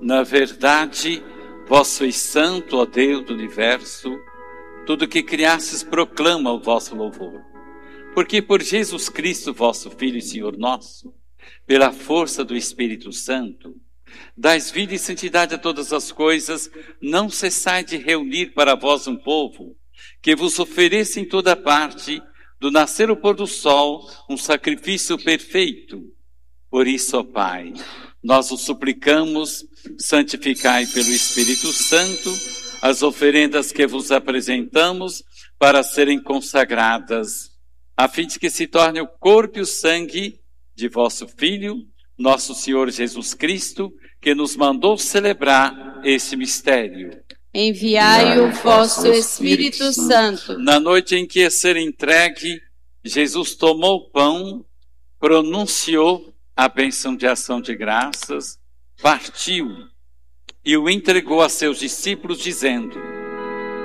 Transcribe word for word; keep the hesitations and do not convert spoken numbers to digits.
Na verdade, vós sois santo, ó Deus do universo, tudo que criastes proclama o vosso louvor. Porque por Jesus Cristo, vosso Filho e Senhor nosso, pela força do Espírito Santo, dais vida e santidade a todas as coisas, não cessai de reunir para vós um povo, que vos ofereça em toda parte, do nascer ao pôr do sol, um sacrifício perfeito. Por isso, ó Pai, nós os suplicamos, santificai pelo Espírito Santo as oferendas que vos apresentamos para serem consagradas, a fim de que se torne o corpo e o sangue de vosso Filho, nosso Senhor Jesus Cristo, que nos mandou celebrar esse mistério. Enviai o vosso Espírito Santo. Na noite em que ia ser entregue, Jesus tomou o pão, pronunciou a bênção de ação de graças, partiu e o entregou a seus discípulos, dizendo: